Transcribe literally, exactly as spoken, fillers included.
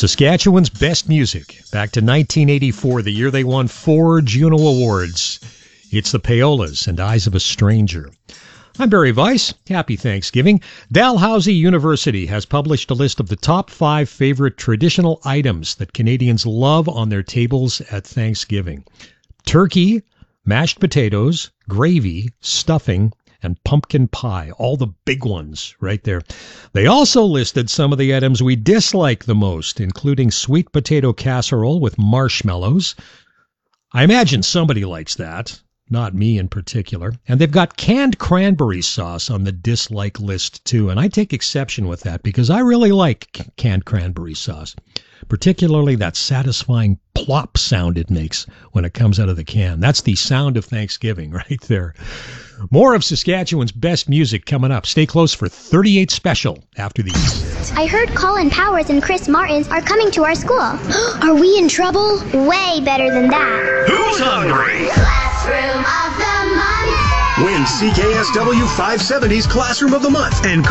Saskatchewan's best music, back to nineteen eighty-four, the year they won four Juno Awards. It's the Payolas and Eyes of a Stranger. I'm Barry Weiss. Happy Thanksgiving. Dalhousie University has published a list of the top five favorite traditional items that Canadians love on their tables at Thanksgiving. Turkey, mashed potatoes, gravy, stuffing, and pumpkin pie. All the big ones right there. They also listed some of the items we dislike the most, including sweet potato casserole with marshmallows. I imagine somebody likes that. Not me in particular. And they've got canned cranberry sauce on the dislike list, too. And I take exception with that because I really like c- canned cranberry sauce, particularly that satisfying plop sound it makes when it comes out of the can. That's the sound of Thanksgiving right there. More of Saskatchewan's best music coming up. Stay close for thirty-eight Special after these. I heard Colin Powers and Chris Martins are coming to our school. Are we in trouble? Way better than that. Who's hungry? Classroom of the Month. Win C K S W five seventy's Classroom of the Month and